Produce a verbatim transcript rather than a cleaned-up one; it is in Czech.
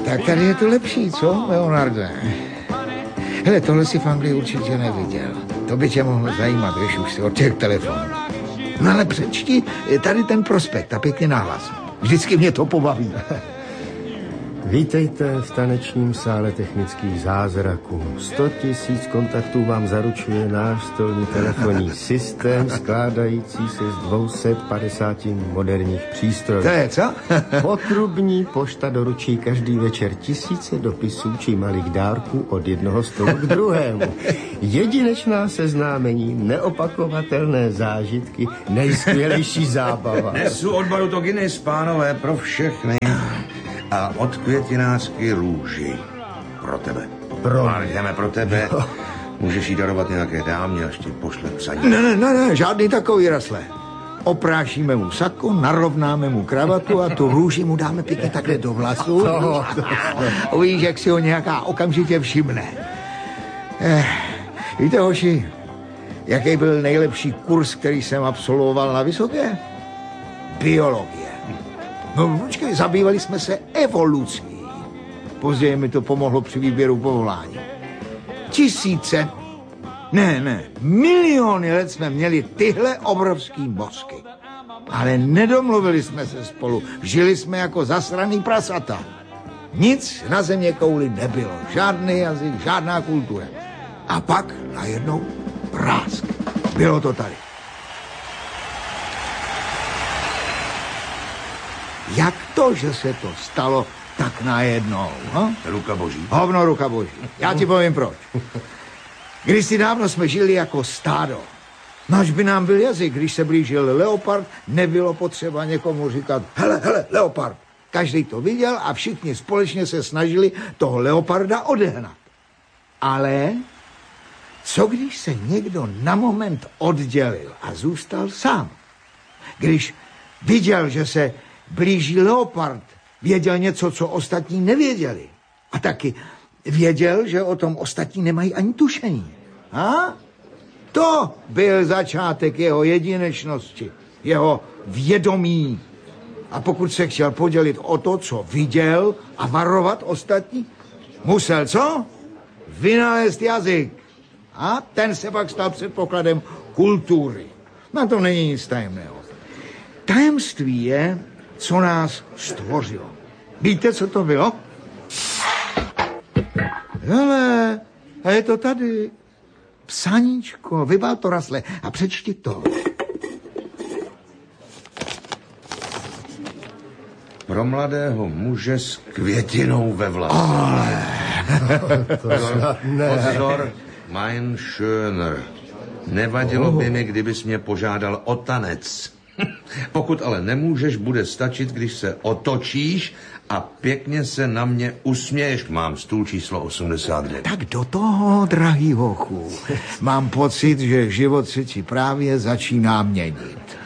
Tak tady je to lepší, co, Leonarde? Hele, tohle si v Anglii určitě neviděl. To by tě mohlo zajímat, když už si od těch telefonů. No ale přečti tady ten prospekt a pěkně nahlas. Vždycky mě to pobaví. Vítejte v tanečním sále technických zázraků. sto tisíc kontaktů vám zaručuje náš stolní telefonní systém, skládající se z dvě stě padesát moderních přístrojů. To je co? Potrubní pošta doručí každý večer tisíce dopisů či malých dárků od jednoho stolu k druhému. Jedinečná seznámení, neopakovatelné zážitky, nejskvělejší zábava. Nesu od baru to Guinness, pánové, pro všechny. A od květinářky růži. Pro tebe. Pro Jdeme pro tebe. Můžeš jí darovat nějaké dámě, až ti pošle psaní. Ne, ne, ne, ne, žádný takový rasle. Oprášíme mu sako, narovnáme mu kravatu a tu růži mu dáme pěkně takhle do vlasů. Uvidíš, jak si ho nějaká okamžitě všimne. Eh, víte, hoši, jaký byl nejlepší kurz, který jsem absolvoval na vysoké? Biologie. No počkej, zabývali jsme se evolucí. Později mi to pomohlo při výběru povolání. Tisíce, ne, ne, miliony let jsme měli tyhle obrovský mozky. Ale nedomluvili jsme se spolu, žili jsme jako zasraný prasata. Nic na země kouli nebylo, žádný jazyk, žádná kultura. A pak najednou prásk. Bylo to tady. Jak to, že se to stalo tak najednou? No? Ruka boží. Hovno ruka boží. Já ti povím proč. Kdysi dávno jsme žili jako stádo. Nač by nám byl jazyk, když se blížil leopard, nebylo potřeba někomu říkat hele, hele, leopard. Každý to viděl a všichni společně se snažili toho leoparda odehnat. Ale co když se někdo na moment oddělil a zůstal sám? Když viděl, že se blíží leopard, věděl něco, co ostatní nevěděli. A taky věděl, že o tom ostatní nemají ani tušení. A? To byl začátek jeho jedinečnosti, jeho vědomí. A pokud se chtěl podělit o to, co viděl a varovat ostatní, musel co? Vynalézt jazyk. A ten se pak stal předpokladem kultury. Na tom není nic tajemného. Tajemství je, co nás stvořilo. Víte, co to bylo? Hele, a je to tady. Psaníčko, vybál to rasle a přečti to. Pro mladého muže s květinou ve vlasech. Ale... Pozor, pozor, mein Schöner. Nevadilo by mi, kdybys mě požádal o tanec. Pokud ale nemůžeš, bude stačit, když se otočíš a pěkně se na mě usměješ. Mám stůl číslo osmdesát devět. Tak do toho, drahý hochu. Mám pocit, že život se ti právě začíná měnit.